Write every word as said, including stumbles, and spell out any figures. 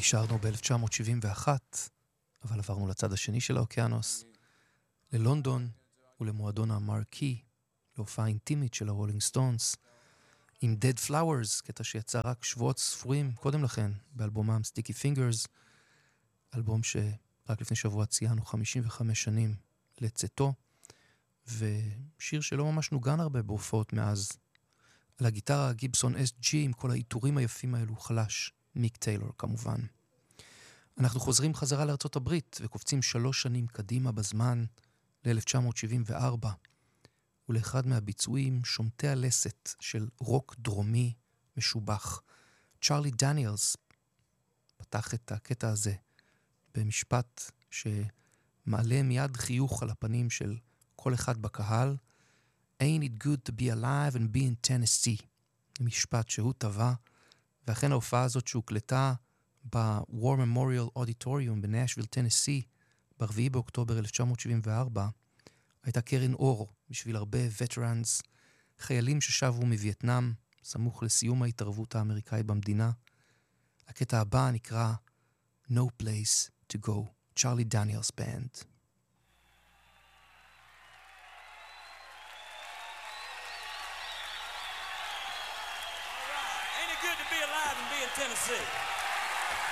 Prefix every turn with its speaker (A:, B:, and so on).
A: נשארנו ב-אלף תשע מאות שבעים ואחת, אבל עברנו לצד השני של האוקיינוס, ללונדון ולמועדון המרקי, להופעה אינטימית של הרולינג סטונס, עם Dead Flowers, קטע שיצא רק שבועות ספורים קודם לכן, באלבומם Sticky Fingers, אלבום שרק לפני שבוע ציינו חמישים וחמש שנים לצאתו, ושיר שלא ממש נוגן הרבה בהופעות מאז. על הגיטרה גיבסון אס ג'י עם כל העיטורים היפים האלו חלש, מיק טיילור כמובן. אנחנו חוזרים חזרה לארצות הברית וקופצים שלוש שנים קדימה בזמן ל-אלף תשע מאות שבעים וארבע, ולאחד מהביצועים שומטי הלסת של רוק דרומי משובח. צ'רלי דניאלס פתח את הקטע הזה במשפט שמעלה מיד חיוך על הפנים של כל אחד בקהל. Ain't it good to be alive and be in Tennessee? משפט שהוא טבע, ואכן ההופעה הזאת שהוקלטה ב-War Memorial Auditorium בנשוויל, טנסי, ב-ארבעה באוקטובר אלף תשע מאות שבעים וארבע, הייתה קרן אור בשביל הרבה וטרנס, חיילים ששבו מווייטנאם, סמוך לסיום ההתערבות האמריקאית במדינה. הקטע הבא נקרא No Place to Go, צ'רלי דניאלס בנד.
B: Ain't it good to be alive and be in Tennessee?